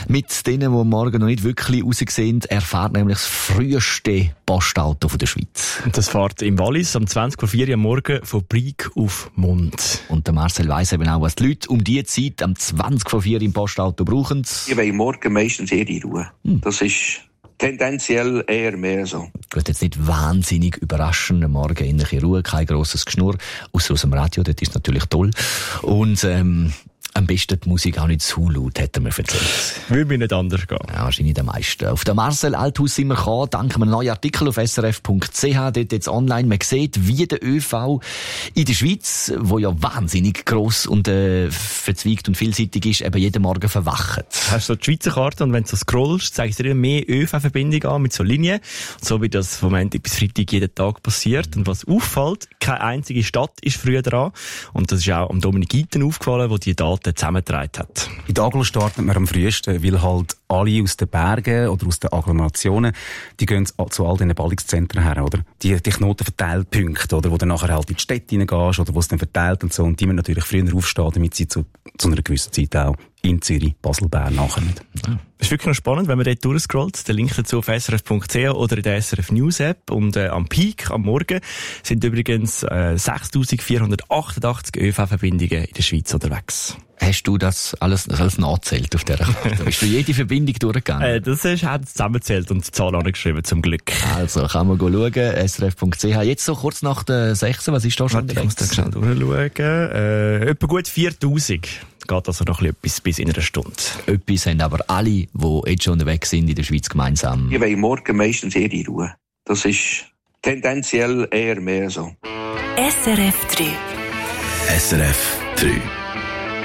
Mit denen, die morgen noch nicht wirklich raus sind, erfährt nämlich das früheste Postauto der Schweiz. Das fährt im Wallis am 20:04 Uhr am Morgen von Brieg auf Mund. Und der Marcel weiss eben auch, was die Leute um diese Zeit am 20:04 Uhr im Postauto brauchen. Ich will morgen meistens eher in Ruhe. Das ist tendenziell eher mehr so. Gut, jetzt nicht wahnsinnig überraschend. Am Morgen in Ruhe, kein grosses Geschnurr. Ausser aus dem Radio, das ist natürlich toll. Und am besten die Musik auch nicht zu laut, hat er mir erzählt. Würde mir nicht anders gehen. Ja, wahrscheinlich der meisten. Auf den Marcel Althaus sind wir gekommen, dank einem neuen Artikel auf srf.ch, dort jetzt online. Man sieht, wie der ÖV in der Schweiz, wo ja wahnsinnig gross und verzweigt und vielseitig ist, eben jeden Morgen verwacht. Hast du so die Schweizer Karte und wenn du so scrollst, zeigst du dir immer mehr ÖV-Verbindungen an mit so Linien. So wie das vom Montag bis Freitag jeden Tag passiert. Und was auffällt, keine einzige Stadt ist früher dran. Und das ist auch am Dominik Iten aufgefallen, der die Daten zusammengetragen hat. In der Aglo startet man am frühesten, weil halt alle aus den Bergen oder aus den Agglomerationen, die gehen zu all diesen Ballungszentren her, oder? Die Knotenverteilpunkte, oder? Wo du nachher halt in die Städte reingehst, oder wo es dann verteilt und so. Und die müssen natürlich früher aufstehen, damit sie zu einer gewissen Zeit auch in Zürich, Basel, Bern nachkommen. Ja. Das ist wirklich noch spannend, wenn man dort durchscrollt. Der Link dazu auf srf.ch oder in der SRF News App. Und am Peak, am Morgen, sind übrigens 6.488 ÖV-Verbindungen in der Schweiz unterwegs. Hast du das alles nachgezählt auf dieser Karte? Bist du jede Verbindung durchgegangen? Das haben sie zusammengezählt und die Zahl angeschrieben, zum Glück. Also, kann man schauen, srf.ch. Jetzt so kurz nach der 6, was ist da schon? Ich muss da schnell durchschauen. Etwa gut 4.000. Geht also noch etwas bis in einer Stunde. Etwas haben aber alle, die jetzt schon unterwegs sind in der Schweiz gemeinsam. Ich will morgen meistens eher in Ruhe. Das ist tendenziell eher mehr so. SRF 3. SRF 3.